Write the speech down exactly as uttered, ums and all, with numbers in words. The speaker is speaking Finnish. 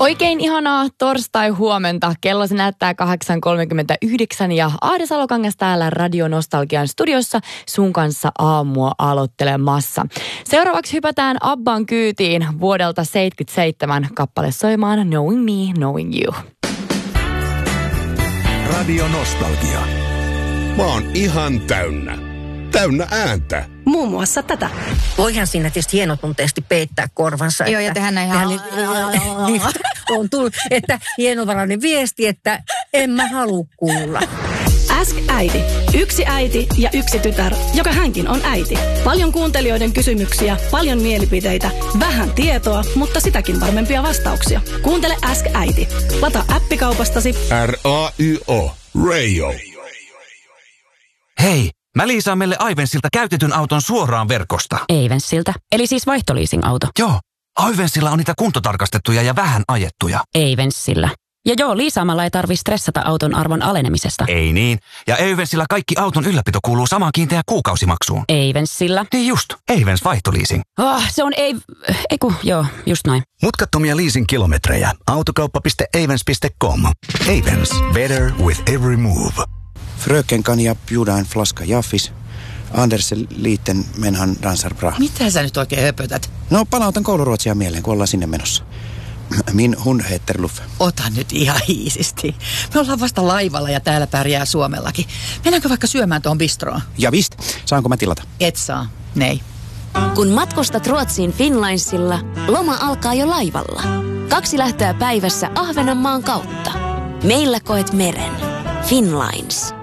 Oikein ihanaa torstai-huomenta. Kello se näyttää kahdeksan kolmekymmentäyhdeksän ja Ahde Salokangas täällä Radio Nostalgian studiossa sun kanssa aamua aloittelemassa. Seuraavaksi hypätään Abban kyytiin vuodelta seitsemänkymmentäseitsemän kappale soimaan Knowing Me, Knowing You. Radio Nostalgia. Mä oon ihan täynnä. Täynnä ääntä. Muun muassa tätä. Voihan siinä tietysti hienotunteisesti peittää korvansa. Joo, ja tehdään näin ihan... Niin, on tullut, että hienovarainen viesti, että en mä halua kuulla. Ask äiti. Yksi äiti ja yksi tytär, joka hänkin on äiti. Paljon kuuntelijoiden kysymyksiä, paljon mielipiteitä, vähän tietoa, mutta sitäkin varmempia vastauksia. Kuuntele Ask äiti. Lataa appikaupastasi R A Y O. Radio. Hei, mä liisaan meille Ivensilta käytetyn auton suoraan verkosta. Evensiltä, eli siis vaihtoliising-auto. Joo, Ivensilla on niitä kuntotarkastettuja ja vähän ajettuja. Evensillä. Ja joo, liisaamalla ei tarvi stressata auton arvon alenemisesta. Ei niin. Ja Evensillä kaikki auton ylläpito kuuluu samaan kiinteään kuukausimaksuun. Evensillä. Niin just, Evens vaihtoliising. Oh, se on ei... Eiku, joo, just noin. Mutkattomia leasing-kilometrejä. Autokauppa piste evens piste com. Evens. Better with every move. Fröken kan jag bjuda en flaska Jaffis? Anders liten men han dansar bra. Mitä sä nyt oikein höpötät? No palautan kouluruotsia mieleen, kun ollaan sinne menossa. Min hund heter Luffe. Ota nyt ihan hiisisti. Me ollaan vasta laivalla ja täällä pärjää Suomellakin. Mennäänkö vaikka syömään tuohon bistroon? Ja vist, saanko mä tilata? Et saa, nei. Kun matkustat Ruotsiin Finlinesilla, loma alkaa jo laivalla. Kaksi lähtöä päivässä Ahvenanmaan kautta. Meillä koet meren. Finlines.